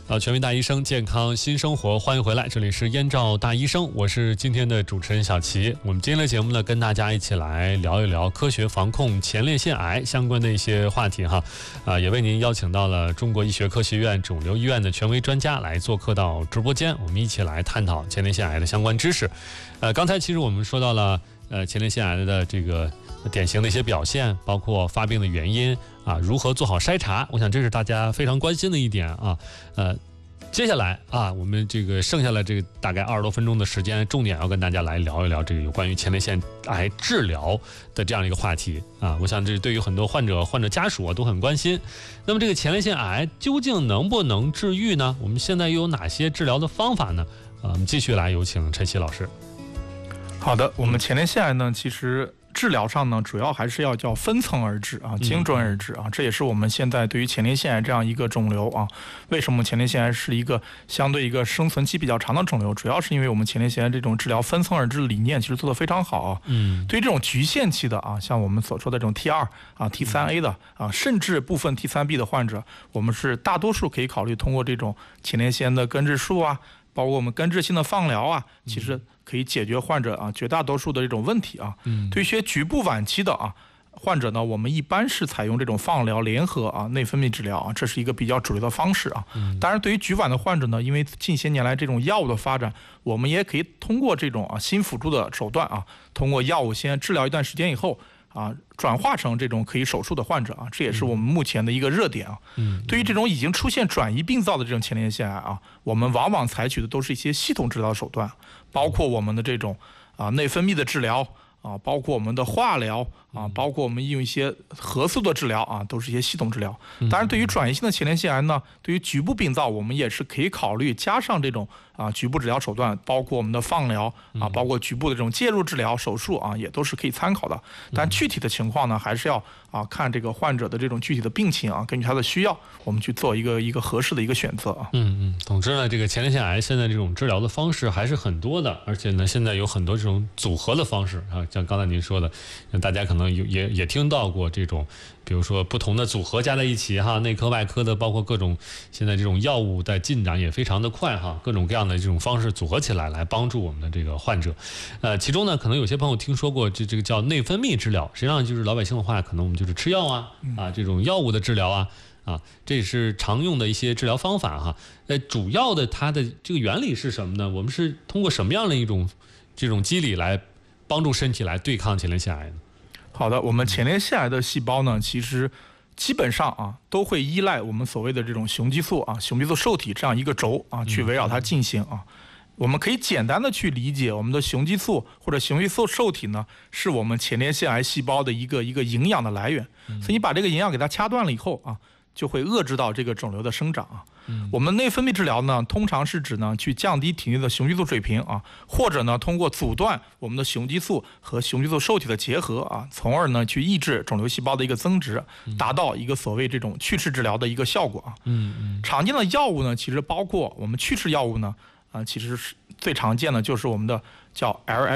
权威大医生健康新生活，欢迎回来，这里是燕赵大医生，我是今天的主持人小齐。我们今天的节目呢，跟大家一起来聊一聊科学防控前列腺癌相关的一些话题哈。也为您邀请到了中国医学科学院肿瘤医院的权威专家来做客到直播间，我们一起来探讨前列腺癌的相关知识。刚才其实我们说到了前列腺癌的这个典型的一些表现，包括发病的原因啊，如何做好筛查，我想这是大家非常关心的一点啊。接下来啊，我们这个剩下了这个大概20多分钟的时间，重点要跟大家来聊一聊这个有关于前列腺癌治疗的这样一个话题啊。我想这对于很多患者家属啊都很关心。那么这个前列腺癌究竟能不能治愈呢？我们现在又有哪些治疗的方法呢？我们继续来有请陈曦老师。 好的，我们前列腺癌呢，其实治疗上呢，主要还是要叫分层而治啊，精准而治啊，这也是我们现在对于前列腺癌这样一个肿瘤啊，为什么前列腺癌是一个相对一个生存期比较长的肿瘤，主要是因为我们前列腺癌这种治疗分层而治的理念其实做得非常好啊。对于这种局限期的啊，像我们所说的这种 T2 啊、T3A 的啊，甚至部分 T3B 的患者，我们是大多数可以考虑通过这种前列腺的根治术啊，包括我们根治性的放疗啊，其实可以解决患者啊绝大多数的这种问题啊。对于一些局部晚期的啊患者呢，我们一般是采用这种放疗联合啊内分泌治疗啊，这是一个比较主流的方式啊。当然，对于局晚的患者呢，因为近些年来这种药物的发展，我们也可以通过这种新辅助的手段啊，通过药物先治疗一段时间以后啊，转化成这种可以手术的患者啊，这也是我们目前的一个热点啊。对于这种已经出现转移病灶的这种前列腺癌啊，我们往往采取的都是一些系统治疗手段，包括我们的这种内分泌的治疗啊，包括我们的化疗啊，包括我们用一些核素的治疗啊，都是一些系统治疗。当然，对于转移性的前列腺癌呢，对于局部病灶，我们也是可以考虑加上这种局部治疗手段，包括我们的放疗啊，包括局部的这种介入治疗、手术啊，也都是可以参考的。但具体的情况呢，还是要看这个患者的这种具体的病情啊，根据他的需要，我们去做一个合适的一个选择啊。 总之呢，这个前列腺癌现在这种治疗的方式还是很多的，而且呢，现在有很多这种组合的方式啊，像刚才您说的，大家可能也听到过这种，比如说不同的组合加在一起哈，内科外科的，包括各种现在这种药物的进展也非常的快哈，各种各样的这种方式组合起来帮助我们的这个患者。其中呢，可能有些朋友听说过这个叫内分泌治疗，实际上就是老百姓的话，可能我们就是吃药这种药物的治疗这也是常用的一些治疗方法哈。主要的它的这个原理是什么呢？我们是通过什么样的一种这种机理来帮助身体来对抗前列腺癌呢？ 好的，我们前列腺癌的细胞呢，其实基本上都会依赖我们所谓的这种雄激素雄激素受体这样一个轴去围绕它进行我们可以简单的去理解，我们的雄激素或者雄激素受体呢，是我们前列腺癌细胞的一个营养的来源。所以你把这个营养给它掐断了以后就会遏制到这个肿瘤的生长我们内分泌治疗呢，通常是指呢去降低体内的雄激素水平或者呢通过阻断我们的雄激素和雄激素受体的结合从而呢去抑制肿瘤细胞的一个增殖，达到一个所谓这种去斥治疗的一个效果常见的药物呢，其实包括我们去斥药物呢其实是最常见的就是我们的叫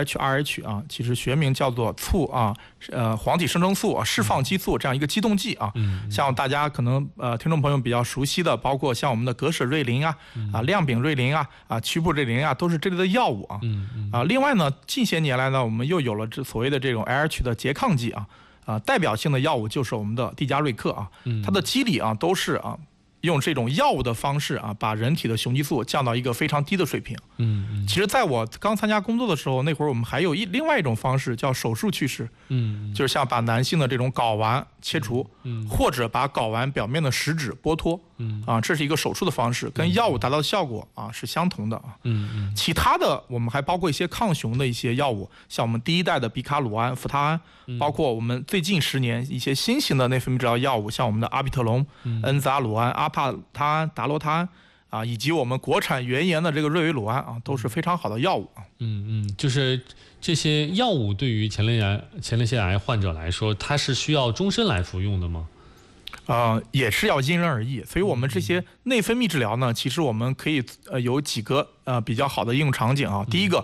LHRH 其实学名叫做促黄体生成素释放激素这样一个激动剂像大家可能听众朋友比较熟悉的，包括像我们的格舍瑞林亮丙瑞林曲布瑞林都是这类的药物另外呢，近些年来呢，我们又有了所谓的这种 LH 的拮抗剂代表性的药物就是我们的地加瑞克它的机理都是用这种药物的方式把人体的雄激素降到一个非常低的水平。其实在我刚参加工作的时候，那会儿我们还有另外一种方式叫手术去势，就是像把男性的这种睾丸切除，或者把睾丸表面的食指剥脱，这是一个手术的方式，跟药物达到的效果是相同的其他的我们还包括一些抗雄的一些药物，像我们第一代的比卡鲁胺、福他胺，包括我们最近10年一些新型的内分泌治疗药物，像我们的阿比特龙、恩泽阿鲁胺、阿帕他胺、达罗他胺以及我们国产原研的这个瑞维鲁胺都是非常好的药物就是这些药物对于前列腺癌患者来说，它是需要终身来服用的吗？ 也是要因人而异，所以我们这些内分泌治疗呢，其实我们可以有几个比较好的应用场景第一个，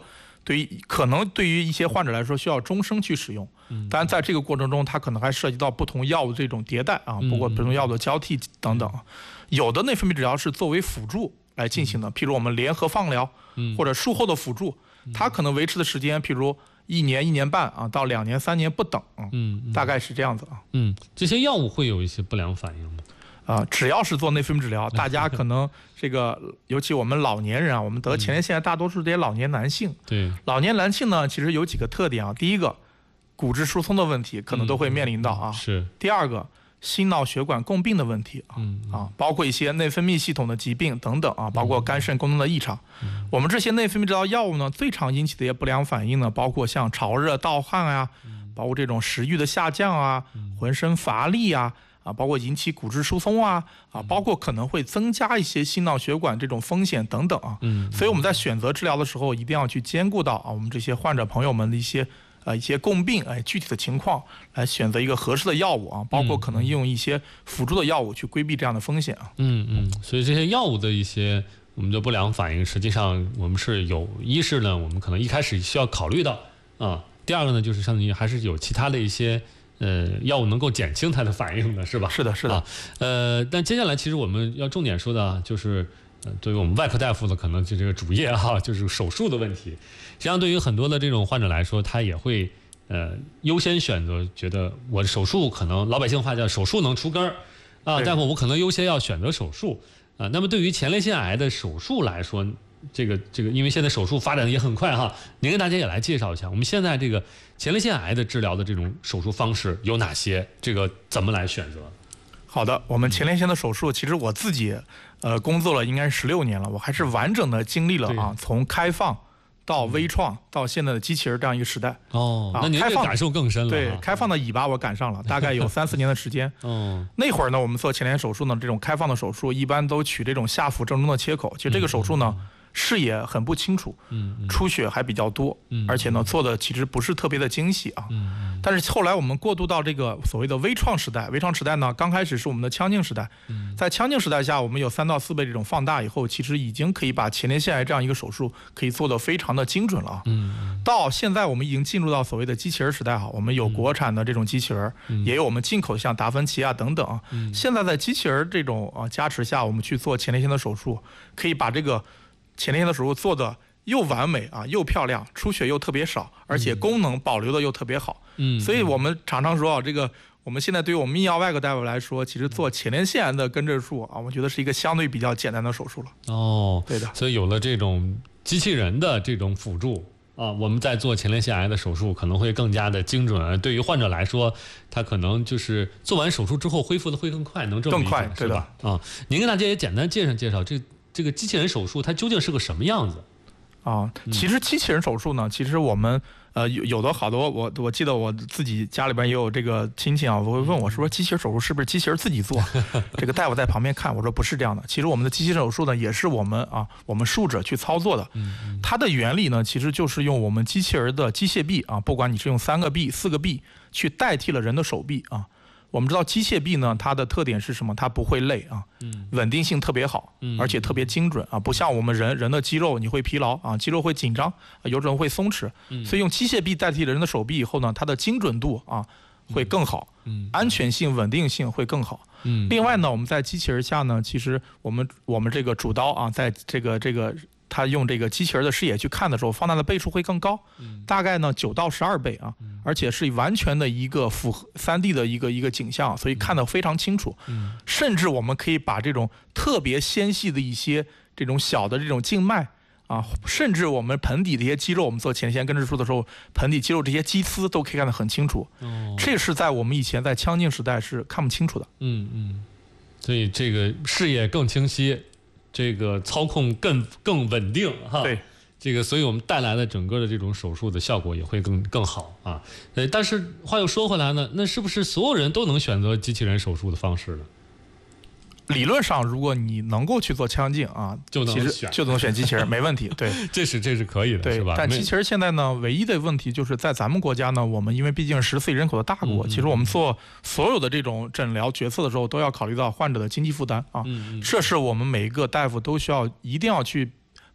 可能对于一些患者来说需要终生去使用。当然，在这个过程中，它可能还涉及到不同药物这种迭代啊，包括不同药物的交替等等。有的内分泌治疗是作为辅助来进行的，譬如我们联合放疗，或者术后的辅助，它可能维持的时间，譬如1年、1年半啊，到2年、3年不等啊，大概是这样子啊。 这些药物会有一些不良反应吗？ 只要是做内分泌治疗，大家可能这个，尤其我们老年人啊，我们得前列腺癌大多数这些老年男性。 对， 老年男性呢，其实有几个特点啊。第一个，骨质疏松的问题可能都会面临到啊。 是。 第二个，心脑血管共病的问题包括一些内分泌系统的疾病等等啊，包括肝肾功能的异常。我们这些内分泌治疗药物呢，最常引起的一些不良反应呢，包括像潮热、盗汗啊，包括这种食欲的下降啊，浑身乏力啊。包括引起骨质疏松包括可能会增加一些心脑血管这种风险等等啊。所以我们在选择治疗的时候，一定要去兼顾到我们这些患者朋友们的一些共病具体的情况，来选择一个合适的药物啊，包括可能用一些辅助的药物去规避这样的风险啊。 所以这些药物的一些我们的不良反应，实际上我们是一是呢，我们可能一开始需要考虑到第二个呢，就是相当于还是有其他的一些。药物能够减轻它的反应的是吧？ 是的，是的。但接下来其实我们要重点说的就是，对于我们外科大夫的可能就这个主业就是手术的问题。实际上，对于很多的这种患者来说，他也会优先选择，觉得我的手术可能老百姓话叫手术能出根儿大夫我可能优先要选择手术那么对于前列腺癌的手术来说，这个，因为现在手术发展的也很快您跟大家也来介绍一下，我们现在这个前列腺癌的治疗的这种手术方式有哪些？这个怎么来选择？ 好的，我们前列腺的手术，其实我自己工作了应该是16年了，我还是完整的经历了从开放到微创到现在的机器人这样一个时代。 那您这感受更深了。 对，开放的尾巴我赶上了，大概有3-4年的时间。那会儿呢，我们做前列腺手术呢，这种开放的手术一般都取这种下腹正中的切口，其实这个手术呢。视野很不清楚，出血还比较多，而且呢做的其实不是特别的精细啊。但是后来我们过渡到这个所谓的微创时代，微创时代呢刚开始是我们的腔镜时代，在腔镜时代下，我们有3到4倍这种放大以后，其实已经可以把前列腺癌这样一个手术可以做得非常的精准了到现在我们已经进入到所谓的机器人时代我们有国产的这种机器人，也有我们进口像达芬奇等等现在在机器人这种加持下，我们去做前列腺的手术，可以把这个前列腺的手术做的又完美又漂亮，出血又特别少，而且功能保留的又特别好。所以我们常常说这个我们现在对于我们泌尿外科大夫来说，其实做前列腺癌的根治术我觉得是一个相对比较简单的手术了。对的。 所以有了这种机器人的这种辅助我们在做前列腺癌的手术可能会更加的精准。对于患者来说，他可能就是做完手术之后恢复的会更快，能这么理解更快， 是吧？您跟大家也简单介绍这个机器人手术它究竟是个什么样子？ 其实机器人手术呢，其实我们有的好多，我记得我自己家里边也有这个亲戚我会问我说机器人手术是不是机器人自己做？这个大夫在旁边看，我说不是这样的。其实我们的机器人手术呢，也是我们术者去操作的。它的原理呢，其实就是用我们机器人的机械臂不管你是用3个臂、4个臂去代替了人的手臂我们知道机械臂呢，它的特点是什么？它不会累稳定性特别好，而且特别精准不像我们人的肌肉你会疲劳肌肉会紧张，有种会松弛，所以用机械臂代替人的手臂以后呢，它的精准度会更好，安全性、稳定性会更好。另外呢，我们在机器人下呢，其实我们这个主刀在这个它用这个机器人的视野去看的时候，放大的倍数会更高，大概呢9到12倍而且是完全的一个符合3D 的一个景象，所以看得非常清楚。甚至我们可以把这种特别纤细的一些这种小的这种静脉甚至我们盆底的一些肌肉，我们做前列腺根治术的时候，盆底肌肉这些肌丝都可以看得很清楚。这是在我们以前在腔镜时代是看不清楚的。 所以这个视野更清晰。这个操控更稳定对， 这个所以我们带来的整个的这种手术的效果也会更好但是话又说回来呢，那是不是所有人都能选择机器人手术的方式呢？ 理论上，如果你能够去做腔镜就能选机器人，没问题。对， 这是可以的，是吧？ 但机器人现在呢，唯一的问题就是在咱们国家呢，我们因为毕竟是14亿人口的大国，其实我们做所有的这种诊疗决策的时候，都要考虑到患者的经济负担这是我们每一个大夫都需要一定要去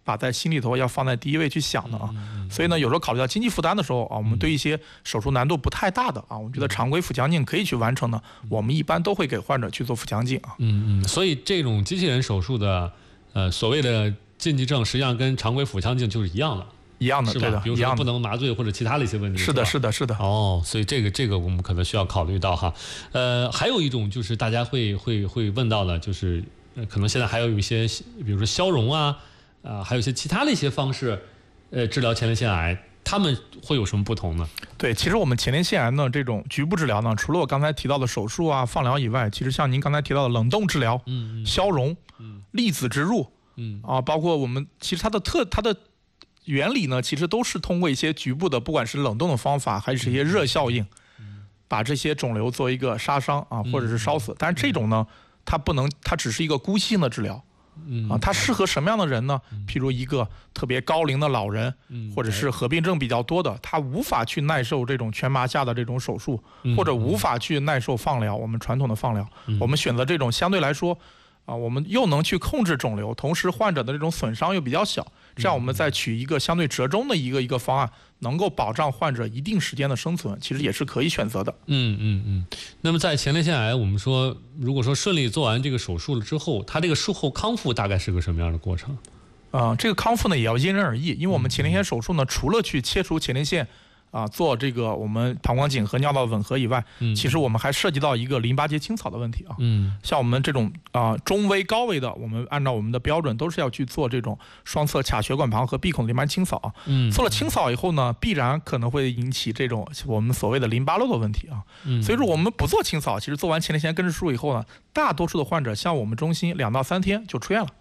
把在心里头要放在第一位去想的啊。所以呢，有时候考虑到经济负担的时候啊，我们对一些手术难度不太大的啊，我们觉得常规腹腔镜可以去完成的，我们一般都会给患者去做腹腔镜啊。 所以这种机器人手术的所谓的禁忌症，实际上跟常规腹腔镜就是一样的。 一样的，对的， 比如说不能麻醉或者其他的一些问题。 是的，是的，是的。 哦，所以这个我们可能需要考虑到哈。还有一种就是大家会问到的，就是可能现在还有一些，比如说消融啊，还有一些其他的一些方式，治疗前列腺癌，他们会有什么不同呢？ 对，其实我们前列腺癌呢这种局部治疗呢，除了我刚才提到的手术啊、放疗以外，其实像您刚才提到的冷冻治疗、消融、粒子植入，包括我们其实它的原理呢，其实都是通过一些局部的，不管是冷冻的方法，还是一些热效应，把这些肿瘤做一个杀伤啊，或者是烧死。但是这种呢，它只是一个姑息性的治疗，它适合什么样的人呢？譬如一个特别高龄的老人，或者是合并症比较多的，他无法去耐受这种全麻下的这种手术，或者无法去耐受放疗，我们传统的放疗，我们选择这种相对来说。我们又能去控制肿瘤，同时患者的这种损伤又比较小，这样我们再取一个相对折中的一个方案，能够保障患者一定时间的生存，其实也是可以选择的。 那么在前列腺癌，我们说如果说顺利做完这个手术了之后，它这个术后康复大概是个什么样的过程？ 这个康复呢也要因人而异，因为我们前列腺手术呢，除了去切除前列腺。做这个我们膀胱颈和尿道吻合以外，其实我们还涉及到一个淋巴结清扫的问题啊。像我们这种中危高危的，我们按照我们的标准都是要去做这种双侧髂血管旁和闭孔淋巴清扫。做了清扫以后呢，必然可能会引起这种我们所谓的淋巴漏的问题啊。所以说我们不做清扫，其实做完前列腺根治术以后呢，大多数的患者像我们中心2到3天就出院了。